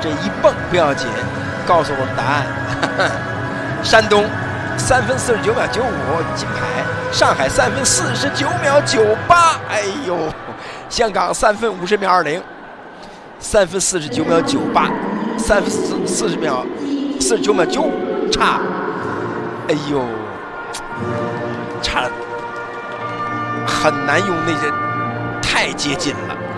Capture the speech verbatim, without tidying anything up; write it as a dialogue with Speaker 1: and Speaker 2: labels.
Speaker 1: 这一蹦不要紧，告诉我们答案。山东三分四十九秒九五金牌，上海三分四十九秒九八，哎呦，香港三分五十秒二零，三分四十九秒九八，三分四四十秒四十九秒九五，差，哎呦，差了，很难用那些，太接近了。